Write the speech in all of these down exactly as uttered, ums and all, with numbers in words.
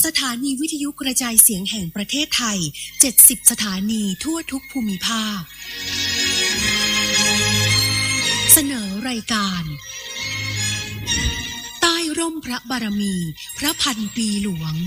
สถานีวิทยุกระจายเสียงแห่งประเทศไทยเจ็ดสิบสถานีทั่วทุกภูมิภาคเสนอรายการใต้ร่มพระบารมีพระพันปีหลวง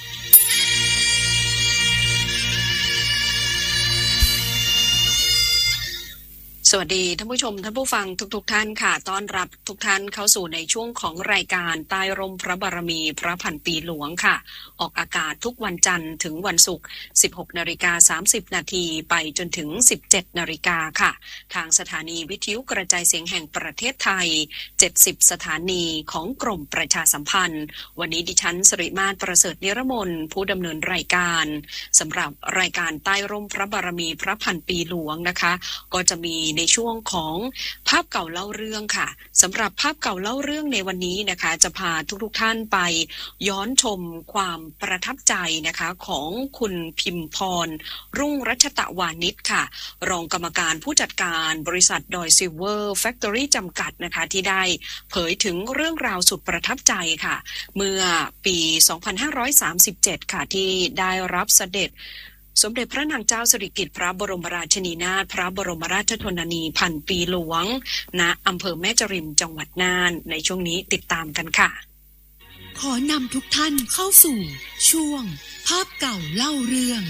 สวัสดีท่านผู้ชมท่านผู้ฟังทุกๆ ท่านค่ะต้อนรับทุกท่านเข้าสู่ในช่วงของรายการใต้ร่มพระบารมีพระพันปีหลวงค่ะออกอากาศทุกวันจันทร์ถึงวันศุกร์ สิบหกนาฬิกาสามสิบนาทีไปจนถึง สิบเจ็ดนาฬิกาค่ะทางสถานีวิทยุกระจายเสียงแห่งประเทศไทยเจ็ดสิบสถานีของกรมประชาสัมพันธ์วันนี้ดิฉันสิริมาศประเสริฐนิรมนผู้ดำเนินรายการสำหรับรายการใต้ร่มพระบารมีพระพันปีหลวงนะคะก็จะมีในช่วงของภาพเก่าเล่าเรื่องค่ะสำหรับภาพเก่าเล่าเรื่องในวันนี้นะคะจะพาทุกๆท่านไปย้อนชมความประทับใจนะคะของคุณพิมพรรุ่งรัชตะวานิชค่ะรองกรรมการผู้จัดการบริษัทดอยซิลเวอร์แฟคทอรี่จำกัดนะคะที่ได้เผยถึงเรื่องราวสุดประทับใจค่ะเมื่อปีสองพันห้าร้อยสามสิบเจ็ดค่ะที่ได้รับเสด็จสมเด็จพระนางเจ้าสิริกิติ์พระบรมราชินีนาถพระบรมราชชนนีพันปีหลวงณอำเภอแม่จริมจังหวัดน่านในช่วงนี้ติดตามกันค่ะขอนำทุกท่านเข้าสู่ช่วงภาพเก่าเล่าเรื่อง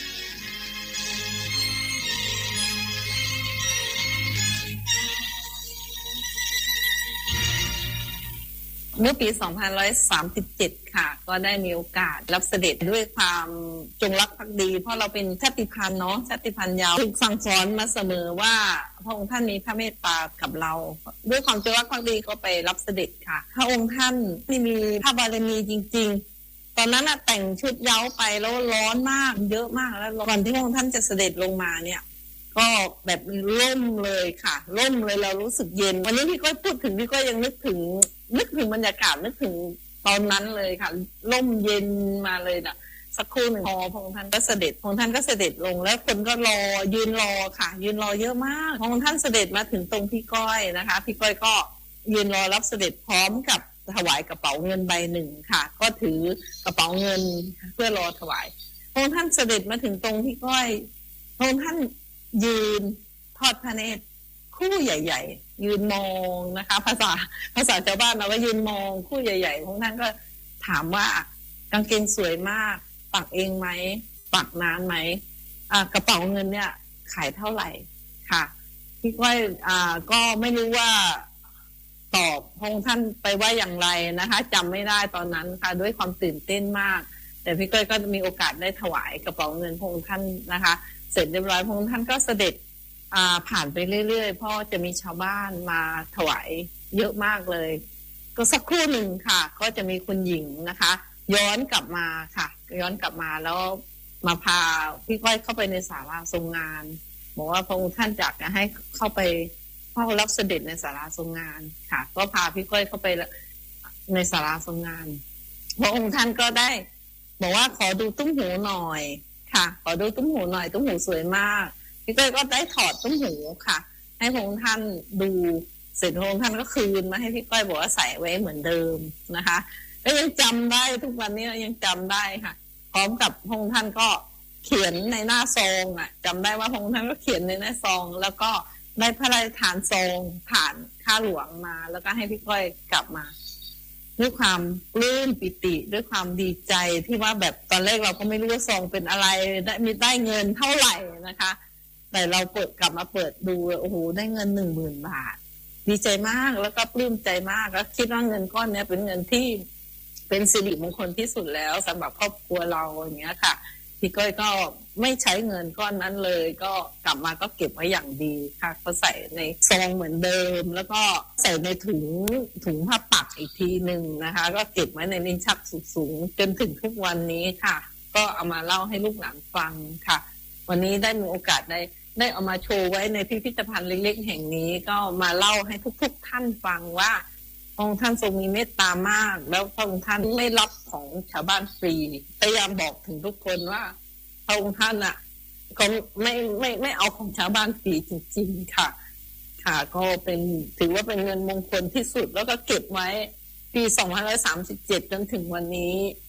เมื่อปีสองพันห้าร้อยสามสิบเจ็ดค่ะก็ได้มีโอกาสรับเสด็จด้วยความจงรักภักดีเพราะเราเป็นชาติพันธุ์เนาะชาติพันธุ์ยาวถูกสั่งสอนมาเสมอว่าพระองค์ท่านมีพระเมตตากับเราด้วยความจงรักภักดีก็ไปรับเสด็จค่ะพระองค์ท่านที่มีพระบารมีจริงๆตอนนั้นแต่งชุดเย้าไปแล้วร้อนมากเยอะมากแล้วก่อนที่พระองค์ท่านจะเสด็จลงมาเนี่ยก็แบบร่มเลยค่ะร่มเลยเรารู้สึกเย็นวันนี้พี่ก้อยพูดถึงพี่ก้อยยังนึกถึงนึกถึงบรรยากาศนึกถึงตอนนั้นเลยค่ะร่มเย็นมาเลยนะสักครู่หนึ่งพอพระองค์ท่านก็เสด็จพระองค์ท่านก็เสด็จลงแล้วคนก็รอยืนรอค่ะยืนรอเยอะมากพระองค์ท่านเสด็จมาถึงตรงพี่ก้อยนะคะพี่ก้อยก็ยืนรอรับเสด็จพร้อมกับถวายกระเป๋าเงินใบหนึ่งค่ะก็ถือกระเป๋าเงินเพื่อรอถวายพระองค์ท่านเสด็จมาถึงตรงพี่ก้อยพระองค์ท่านยืนทอดพระเนตรคู่ใหญ่ๆยืนมองนะคะภาษาภาษาชาวบ้านเราว่ายืนมองคู่ใหญ่ๆพวกนั้นก็ถามว่ากางเกงสวยมากปักเองไหมปักนานไหมอ่ากระเป๋าเงินเนี่ยขายเท่าไหร่ค่ะพี่ก้อยอ่าก็ไม่รู้ว่าตอบพงท่านไปว่าอย่างไรนะคะจำไม่ได้ตอนนั้นค่ะด้วยความตื่นเต้นมากแต่พี่ก้อยก็มีโอกาสได้ถวายกระเป๋าเงินพงท่านนะคะเสร็จเรียบร้อยพงท่านก็เสด็จอ่าผ่านไปเรื่อยๆเพราะจะมีชาวบ้านมาถวายเยอะมากเลยก็สักครู่หนึ่งค่ะก็จะมีคุณหญิงนะคะย้อนกลับมาค่ะย้อนกลับมาแล้วมาพาพี่ก้อยเข้าไปในศาลาทรงงานบอกว่าพระองค์ท่านอยากจะให้เข้าไปเฝ้ารับเสด็จในศาลาทรงงานค่ะก็พาพี่ก้อยเข้าไปในศาลาทรงงานพระองค์ท่านก็ได้บอกว่าขอดูตุ้มหูหน่อยค่ะขอดูตุ้มหูหน่อยตุ้มหูสวยมากพี่ก้อยก็ได้ถอดตุ้มหูค่ะให้พระองค์ท่านดูเสร็จพระองค์ท่านก็คืนมาให้พี่ก้อยบอกว่าใส่ไว้เหมือนเดิมนะคะแล้วยังจำได้ทุกวันนี้ยังจำได้ค่ะพร้อมกับพระองค์ท่านก็เขียนในหน้าซองอ่ะจำได้ว่าพระองค์ท่านก็เขียนในหน้าซองแล้วก็ได้พระราชทานซองผ่านข้าหลวงมาแล้วก็ให้พี่ก้อยกลับมาด้วยความปลื้มปิติด้วยความดีใจที่ว่าแบบตอนแรกเราก็ไม่รู้ว่าซองเป็นอะไรได้มีได้เงินเท่าไหร่นะคะแต่เราเปิดกลับมาเปิดดูโอ้โหได้เงินหนึ่งหมื่นบาทดีใจมากแล้วก็ปลื้มใจมากแล้วคิดว่าเงินก้อนนี้เป็นเงินที่เป็นสิริมงคลที่สุดแล้วสำหรับครอบครัวเราอย่างเงี้ยค่ะพี่ก้อยก็ไม่ใช้เงินก้อนนั้นเลยก็กลับมาก็เก็บไว้อย่างดีค่ะก็ใส่ในซองเหมือนเดิมแล้วก็ใส่ในถุงถุงผ้าปักอีกทีหนึ่งนะคะก็เก็บไว้ในลิ้นชักสูงๆจนถึงทุกวันนี้ค่ะก็เอามาเล่าให้ลูกหลานฟังค่ะวันนี้ได้มีโอกาสได้ได้เอามาโชว์ไว้ในพิพิธภัณฑ์เล็กๆแห่งนี้ก็มาเล่าให้ทุกๆท่านฟังว่าพระองค์ท่านทรงมีเมตตามากแล้วพระองค์ท่านไม่รับของชาวบ้านฟรีพยายามบอกถึงทุกคนว่าพระองค์ท่านอ่ะก็ไม่ไม่ไม่เอาของชาวบ้านฟรีจริงๆค่ะค่ะก็เป็นถือว่าเป็นเงินมงคลที่สุดแล้วก็เก็บไว้ปีสองพันห้าร้อยสามสิบเจ็ดจนถึงวันนี้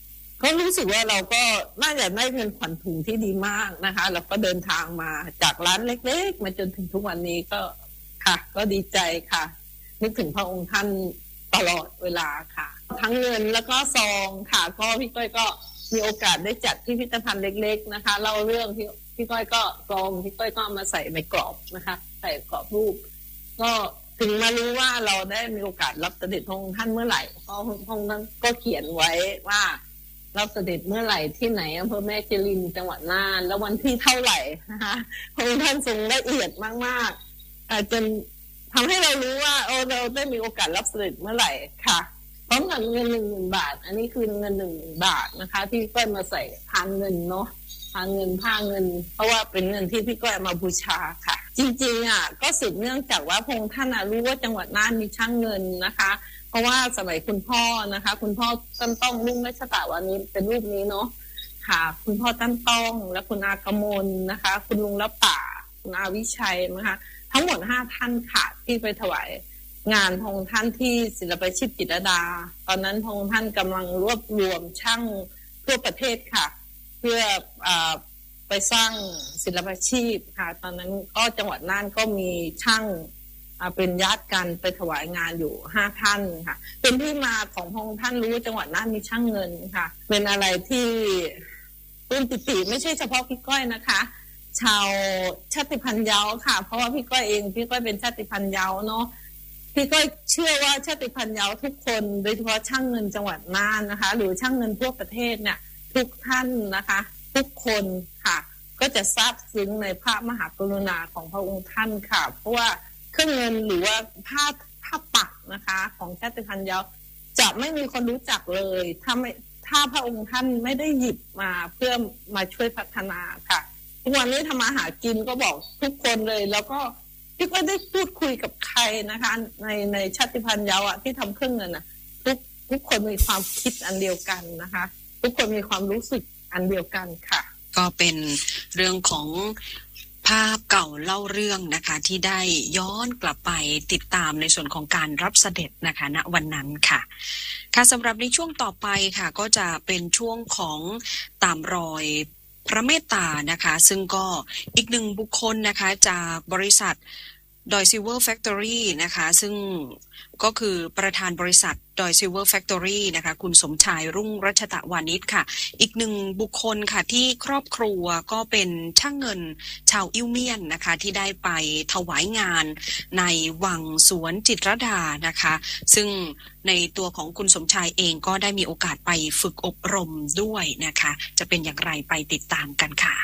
ก็รู้สึกว่าเราก็น่าจะได้เงินขวัญถุงที่ดีมากนะคะแล้วก็เดินทางมาจากร้านเล็กๆมาจนถึงทุกวันนี้ก็ค่ะก็ดีใจค่ะนึกถึงพระองค์ท่านตลอดเวลาค่ะทั้งเงินแล้วก็ซองค่ะก็พี่ก้อยก็มีโอกาสได้จัดพิพิธภัณฑ์เล็กๆนะคะเล่าเรื่องพี่พี่ก้อยก็ซองพี่ก้อยก็มาใส่ในกรอบนะคะใส่กรอบรูปก็ถึงมารู้ว่าเราได้มีโอกาสรับเสด็จพระองค์ท่านเมื่อไหร่เพราะพระองค์ท่านก็เขียนไว้ว่ารับเสด็จเมื่อไหร่ที่ไหนอำเภอแม่จริญจังหวัดน่านแล้ววันที่เท่าไหร่นะคะพระองค์ท่านทรงละเอียดมากๆจนทำให้เรารู้ว่าโอ้เราได้มีโอกาสรับเสด็จเมื่อไหร่ค่ะพร้อมกับเงินหนึ่งหมื่นบาทอันนี้คือเงินหนึ่งหมื่นบาทนะคะที่พี่ก้อยมาใส่พานเงินเนาะพานเงินผ้าเงินเพราะว่าเป็นเงินที่พี่ก้อยมาบูชาค่ะจริงๆอ่ะก็สืบเนื่องจากว่าพระองค์ท่านรู้ว่าจังหวัดน่านมีช่างเงินนะคะเพราะว่าสมัยคุณพ่อนะคะคุณพ่อตั้นต้องรุ่งรัชตะวันนี้เป็นรูปนี้เนาะค่ะคุณพ่อตั้นต้องและคุณอากมลนะคะคุณลุงละป่าคุณอาวิชัยนะคะทั้งหมดห้าท่านค่ะที่ไปถวายงานพระองค์ท่านที่ศิลปาชีพจิตรลดาตอนนั้นพระองค์ท่านกำลังรวบรวมช่างทั่วประเทศค่ะเพื่ออ่าไปสร้างศิลปาชีพค่ะตอนนั้นก็จังหวัดน่านก็มีช่างเป็นญาติกันไปถวายงานอยู่ห้าท่านค่ะเป็นที่มาของพระองค์ท่านรู้จังหวัดน่านมีช่างเงินค่ะเป็นอะไรที่ปลื้มปิติไม่ใช่เฉพาะพี่ก้อยนะคะชาวชาติพันธุ์เยาค่ะเพราะว่าพี่ก้อยเองพี่ก้อยเป็นชาติพันธุ์เยาเนาะพี่ก้อยเชื่อว่าชาติพันธุ์เยาทุกคนโดยเฉพาะช่างเงินจังหวัดน่านนะคะหรือช่างเงินทั่วประเทศเนี่ยทุกท่านนะคะทุกคนค่ะก็จะซาบซึ้งในพระมหากรุณาของพระองค์ท่านค่ะเพราะว่าเครื่องเงินหรือว่าผ้าผ้าปักนะคะของชาติพันธุ์เยาจะไม่มีคนรู้จักเลยถ้าไม่ถ้าพระองค์ท่านไม่ได้หยิบมาเพื่อมาช่วยพัฒนาค่ะทุกวันนี้ทำมาหากินก็บอกทุกคนเลยแล้วก็พี่ก็ได้พูดคุยกับใครนะคะในในชาติพันธุ์เยาอ่ะที่ทำเครื่องเงินอ่ะทุกทุกคนมีความคิดอันเดียวกันนะคะทุกคนมีความรู้สึกอันเดียวกันค่ะก็เป็นเรื่องของภาพเก่าเล่าเรื่องนะคะที่ได้ย้อนกลับไปติดตามในส่วนของการรับเสด็จนะคะณวันนั้นค่ะค่ะสำหรับในช่วงต่อไปค่ะก็จะเป็นช่วงของตามรอยพระเมตตานะคะซึ่งก็อีกหนึ่งบุคคลนะคะจากบริษัทดอยซิลเวอร์แฟคทอรี่นะคะซึ่งก็คือประธานบริษัทดอยซิลเวอร์แฟคทอรี่นะคะคุณสมชายรุ่งรัชตะวานิชค่ะอีกหนึ่งบุคคลค่ะที่ครอบครัวก็เป็นช่างเงินชาวอิ้วเมียนนะคะที่ได้ไปถวายงานในวังสวนจิตรลดานะคะซึ่งในตัวของคุณสมชายเองก็ได้มีโอกาสไปฝึกอบรมด้วยนะคะจะเป็นอย่างไรไปติดตามกันค่ะ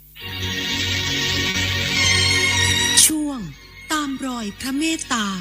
ช่วงตามรอยพระเมตตา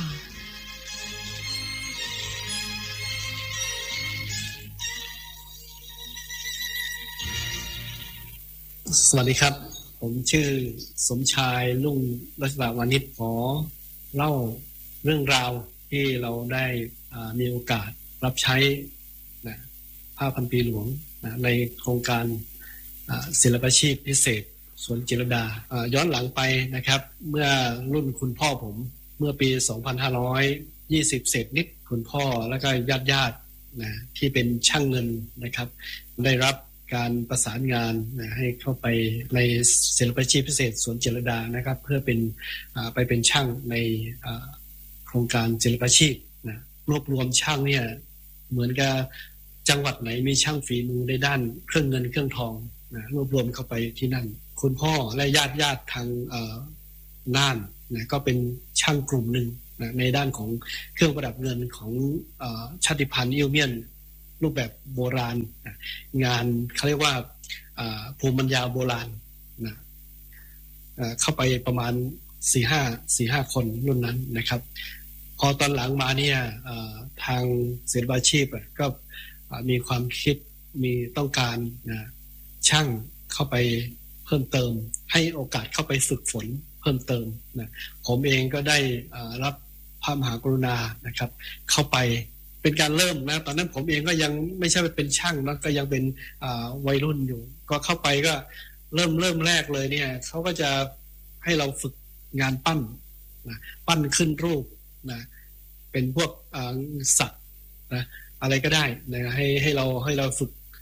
สวัสดีครับผมชื่อสมชายรุ่งรัชตะวานิชขอเล่าเรื่องราวที่เราได้มีโอกาสรับใช้นะผ้าพันปีหลวงนะในโครงการศิลปาชีพพิเศษสวนจิตรลดาย้อนหลังไปนะครับเมื่อรุ่นคุณพ่อผมเมื่อปีสองพันห้าร้อยยี่สิบเศษนิดคุณพ่อแล้วก็ญาติๆนะที่เป็นช่างเงินนะครับได้รับการประสานงานนะให้เข้าไปในศิลปาชีพพิเศษสวนจิตรลดานะครับเพื่อเป็นไปเป็นช่างในโครงการศิลปาชีพนะรวบรวมช่างเนี่ยเหมือนกับจังหวัดไหนมีช่างฝีมือในด้านเครื่องเงินเครื่องทองนะรวบรวมเข้าไปที่นั่นคุณพ่อและญาติญาติทางน่านนะก็เป็นช่างกลุ่มหนึ่งนะในด้านของเครื่องประดับเงินของชาติพันธุ์อิ้วเมียนรูปแบบโบราณนะงานเขาเรียกว่าภูมิปัญญาโบราณนะเข้าไปประมาณ สี่ห้า สี่ห้า คนรุ่นนั้นนะครับพอตอนหลังมาเนี่ยทางศิลปาชีพก็มีความคิดมีต้องการนะช่างเข้าไปเพิ่มเติมให้โอกาสเข้าไปฝึกฝนเพิ่มเติมนะผมเองก็ได้รับพระมหากรุณานะครับเข้าไปเป็นการเริ่มนะตอนนั้นผมเองก็ยังไม่ใช่เป็นช่างนะก็ยังเป็นวัยรุ่นอยู่ก็เข้าไปก็เริ่มเริ่มแรกเลยเนี่ยเขาก็จะให้เราฝึกงานปั้นนะปั้นขึ้นรูปนะเป็นพวกสัตว์นะอะไรก็ได้นะให้ให้เราให้เราฝึกพ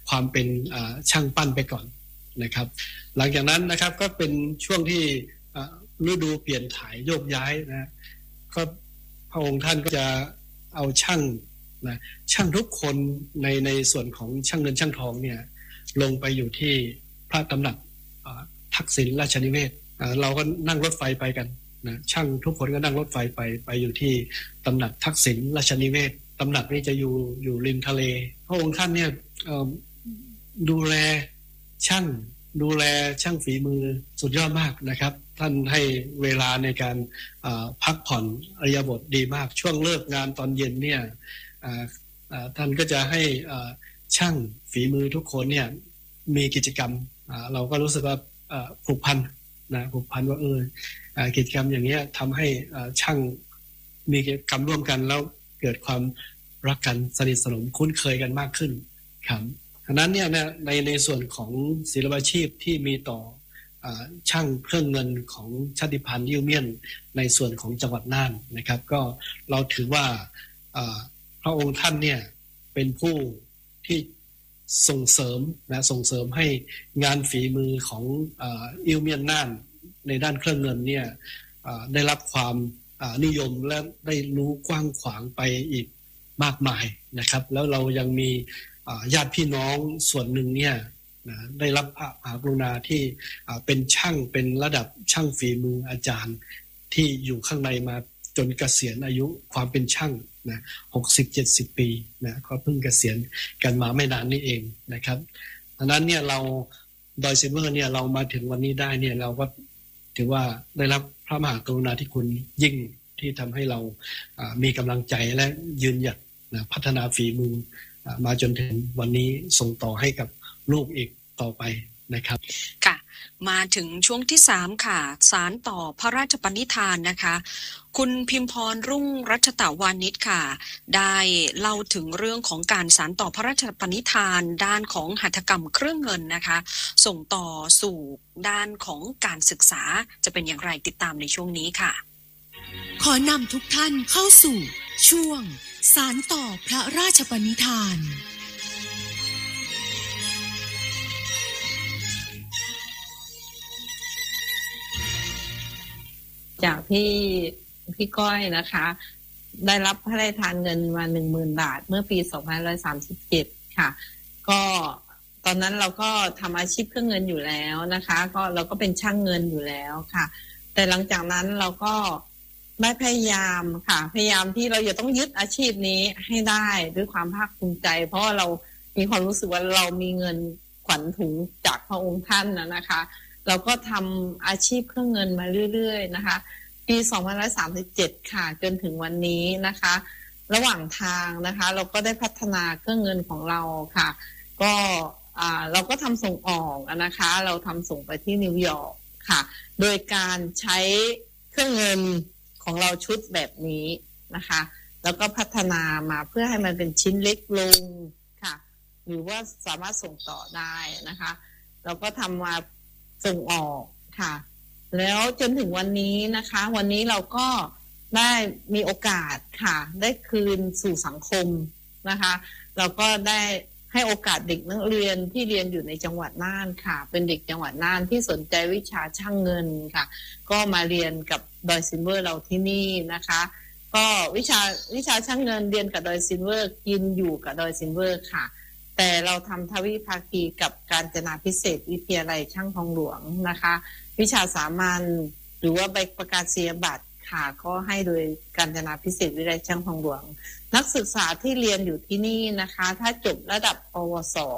ความเป็นช่างปั้นไปก่อนนะครับหลังจากนั้นนะครับก็เป็นช่วงที่ฤดูเปลี่ยนถ่ายโยกย้ายนะก็พระองค์ท่านก็จะเอาช่างนะช่างทุกคนในในส่วนของช่างเงินช่างทองเนี่ยลงไปอยู่ที่พระตำหนักทักษิณราชนิเวศเราก็นั่งรถไฟไปกันนะช่างทุกคนก็นั่งรถไฟไปไปอยู่ที่ตำหนักทักษิณราชนิเวศตำหนักนี้จะอยู่อยู่ริมทะเลพระองค์ท่านเนี่ยดูแลช่างดูแลช่างฝีมือสุดยอดมากนะครับท่านให้เวลาในการพักผ่อนอิริยาบถดีมากช่วงเลิกงานตอนเย็นเนี่ยท่านก็จะให้ช่างฝีมือทุกคนเนี่ยมีกิจกรรมเราก็รู้สึกว่าผูกพันนะผูกพันว่าเออกิจกรรมอย่างนี้ทำให้ช่างมีกิจกรรมร่วมกันแล้วเกิดความรักกันสนิทสนมคุ้นเคยกันมากขึ้นครับฉะนั้นเนี่ยในในส่วนของศิลปาชีพที่มีต่อช่างเครื่องเงินของชาติพันธุ์ยิ้วเมี่ยนในส่วนของจังหวัดน่านนะครับก็เราถือว่าพระองค์ท่านเนี่ยเป็นผู้ที่ส่งเสริมนะส่งเสริมให้งานฝีมือของยิ้วเมี่ยนน่านในด้านเครื่องเงินเนี่ยได้รับความนิยมและได้รู้กว้างขวางไปอีกมากมายนะครับแล้วเรายังมีญาติพี่น้องส่วนหนึ่งเนี่ยได้รับพระมหากรุณาที่เป็นช่างเป็นระดับช่างฝีมืออาจารย์ที่อยู่ข้างในมาจนเกษียณอายุความเป็นช่างนะหกสิบ เจ็ดสิบปีนะก็เพิ่งเกษียณกันมาไม่นานนี้เองนะครับดังนั้นเนี่ยเราดอยซิลเวอร์เนี่ยเรามาถึงวันนี้ได้เนี่ยเราก็ถือว่าได้รับพระมหากรุณาธิคุณยิ่งที่ทำให้เรามีกำลังใจและยืนหยัดนะพัฒนาฝีมือมาจนถึงวันนี้ส่งต่อให้กับลูกอีกต่อไปนะครับค่ะมาถึงช่วงที่สามค่ะสารต่อพระราชปณิธานนะคะคุณพิมพรรุ่งรัชตวานิชค่ะได้เล่าถึงเรื่องของการสารต่อพระราชปณิธานด้านของหัตถกรรมเครื่องเงินนะคะส่งต่อสู่ด้านของการศึกษาจะเป็นอย่างไรติดตามในช่วงนี้ค่ะขอนำทุกท่านเข้าสู่ช่วงสารต่อพระราชปณิธานจากที่พี่ก้อยนะคะได้รับพระราชทานเงินมา หนึ่งหมื่น บาทเมื่อปีสองพันห้าร้อยสามสิบเจ็ดค่ะก็ตอนนั้นเราก็ทำอาชีพเครื่องเงินอยู่แล้วนะคะก็เราก็เป็นช่างเงินอยู่แล้วค่ะแต่หลังจากนั้นเราก็ได้พยายามค่ะพยายามที่เราจะต้องยึดอาชีพนี้ให้ได้ด้วยความภาคภูมิใจเพราะว่าเรามีความรู้สึกว่าเรามีเงินขวัญถุงจากพระองค์ท่านนะนะคะเราก็ทำอาชีพเครื่องเงินมาเรื่อยๆนะคะปีสองพันห้าร้อยสามสิบเจ็ดค่ะจนถึงวันนี้นะคะระหว่างทางนะคะเราก็ได้พัฒนาเครื่องเงินของเราค่ะก็อ่าเราก็ทำส่งออกนะคะเราทำส่งไปที่นิวยอร์กค่ะโดยการใช้เครื่องเงินของเราชุดแบบนี้นะคะแล้วก็พัฒนามาเพื่อให้มันเป็นชิ้นเล็กลงค่ะหรือว่าสามารถส่งต่อได้นะคะเราก็ทำมาส่งออกค่ะแล้วจนถึงวันนี้นะคะวันนี้เราก็ได้มีโอกาสค่ะได้คืนสู่สังคมนะคะเราก็ได้ให้โอกาสเด็กนักเรียนที่เรียนอยู่ในจังหวัดน่านค่ะเป็นเด็กจังหวัดน่านที่สนใจวิชาช่างเงินค่ะก็มาเรียนกับดอยซิลเวอร์เราที่นี่นะคะก็วิชาวิชาช่างเงินเรียนกับดอยซิลเวอร์กินอยู่กับดอยซิลเวอร์ค่ะแต่เราทำทวิภาคีกับกาญจนาภิเษกวิทยาลัยช่างทองหลวงนะคะวิชาสามัญหรือว่าใบประกาศนียบัตรค่ะก็ให้โดยกาญจนาภิเษกวิทยาลัยช่างทองหลวงนักศึกษาที่เรียนอยู่ที่นี่นะคะถ้าจบระดับปวส